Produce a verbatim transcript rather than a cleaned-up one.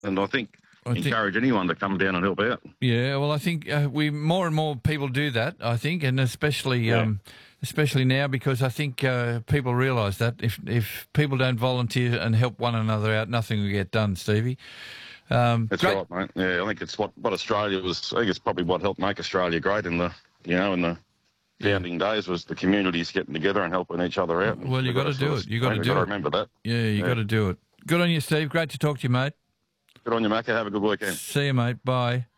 and I think I think- encourage anyone to come down and help out. Yeah, well, I think uh, we more and more people do that. I think, and especially Yeah. um, especially now, because I think uh, people realise that if if people don't volunteer and help one another out, nothing will get done. Stevie, um, That's great. right, mate. Yeah, I think it's what, what Australia was. I think it's probably what helped make Australia great in the you know in the founding days was the communities getting together and helping each other out. Well, you got to do it. You got to You've do got to it. remember that. Yeah, you Yeah. got to do it. Good on you, Steve. Great to talk to you, mate. Good on you, Macca. Have a good weekend. See you, mate. Bye.